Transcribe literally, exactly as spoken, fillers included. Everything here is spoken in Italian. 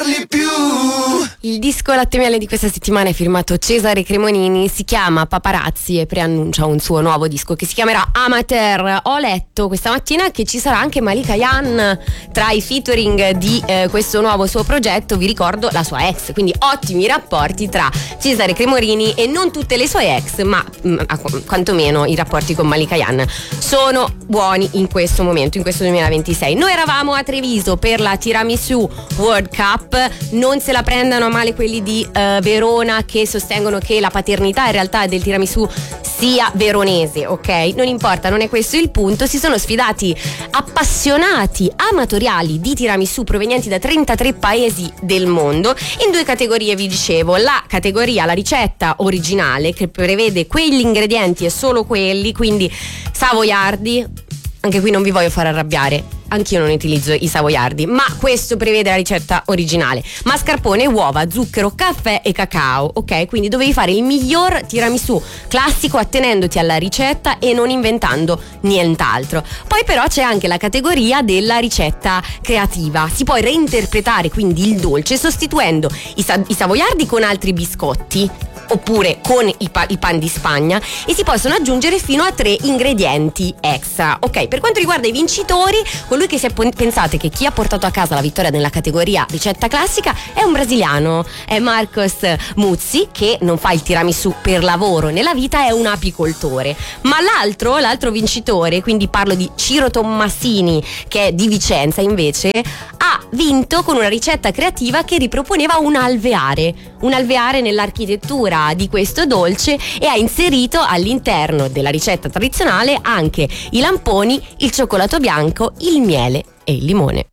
Il disco Latte Miele di questa settimana è firmato Cesare Cremonini, si chiama Paparazzi e preannuncia un suo nuovo disco che si chiamerà Amateur. Ho letto questa mattina che ci sarà anche Malika Yan tra i featuring di eh, questo nuovo suo progetto. Vi ricordo la sua ex, quindi ottimi rapporti tra Cesare Cremonini e non tutte le sue ex, ma mh, quantomeno i rapporti con Malika Yan sono buoni in questo momento, in questo duemilaventisei. Noi eravamo a Treviso per la Tiramisù World Cup, non se la prendano a male quelli di uh, Verona che sostengono che la paternità in realtà del tiramisù sia veronese, ok? Non importa, non è questo il punto. Si sono sfidati appassionati amatoriali di tiramisù provenienti da trentatré paesi del mondo in due categorie, vi dicevo. La categoria, la ricetta originale, che prevede quegli ingredienti e solo quelli, quindi savoiardi. Anche qui non vi voglio far arrabbiare, anch'io non utilizzo i savoiardi, ma questo prevede la ricetta originale: mascarpone, uova, zucchero, caffè e cacao, ok? Quindi dovevi fare il miglior tiramisù classico attenendoti alla ricetta e non inventando nient'altro. Poi però c'è anche la categoria della ricetta creativa. Si può reinterpretare quindi il dolce sostituendo i, sa- i savoiardi con altri biscotti oppure con i, pa- i pan di Spagna, e si possono aggiungere fino a tre ingredienti extra. Ok, per quanto riguarda i vincitori, colui che si è p- pensate che chi ha portato a casa la vittoria nella categoria ricetta classica è un brasiliano, è Marcos Muzzi, che non fa il tiramisù per lavoro nella vita, è un apicoltore. Ma l'altro, l'altro vincitore, quindi parlo di Ciro Tommasini, che è di Vicenza invece, ha vinto con una ricetta creativa che riproponeva un alveare, un alveare nell'architettura di questo dolce, e ha inserito all'interno della ricetta tradizionale anche i lamponi, il cioccolato bianco, il miele e il limone.